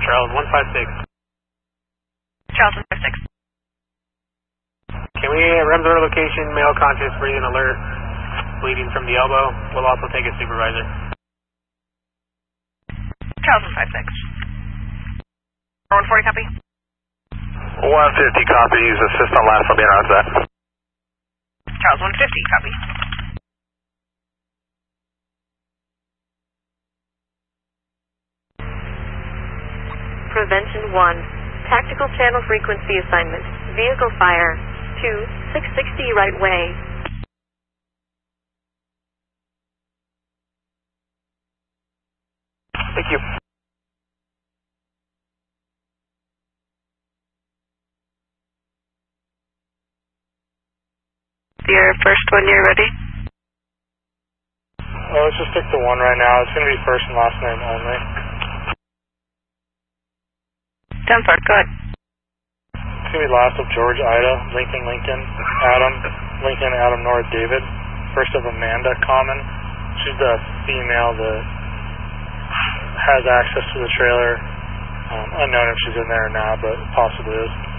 Charles 156. Charles 156. Can we Remsor location, male conscious, breathing alert, bleeding from the elbow? We'll also take a supervisor. Charles 156. 140 copy. 150 copies, assist on last, I'll be around that. Charles 150 copy. Prevention 1, tactical channel frequency assignment, vehicle fire, 660 right way. Thank you. Your first one, you're ready? Let's just stick to one right now. It's going to be first and last name only. 10-4, go ahead. It's going to be last of George, Ida, Lincoln, Adam, Nora, David. First of Amanda, Common. She's the female that has access to the trailer. Unknown if she's in there or not, but possibly is.